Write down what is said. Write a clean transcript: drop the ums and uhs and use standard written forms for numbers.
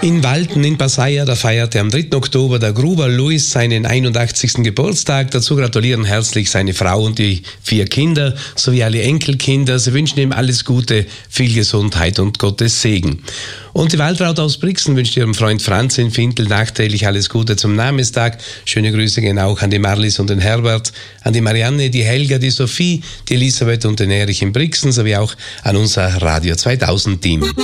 In Walten in Passaia, da feierte am 3. Oktober der Gruber Luis seinen 81. Geburtstag. Dazu gratulieren herzlich seine Frau und die 4 Kinder sowie alle Enkelkinder. Sie wünschen ihm alles Gute, viel Gesundheit und Gottes Segen. Und die Waltraud aus Brixen wünscht ihrem Freund Franz in Fintel nachträglich alles Gute zum Namenstag. Schöne Grüße gehen auch an die Marlies und den Herbert, an die Marianne, die Helga, die Sophie, die Elisabeth und den Erich in Brixen sowie auch an unser Radio 2000 Team.